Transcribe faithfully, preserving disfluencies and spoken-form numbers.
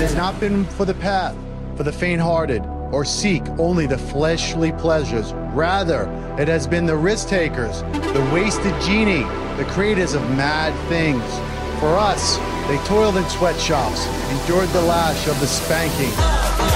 has not been for the path, for the faint-hearted, or seek only the fleshly pleasures. Rather, it has been the risk-takers, the wasted genie, the creators of mad things. For us, they toiled in sweatshops, endured the lash of the spanking.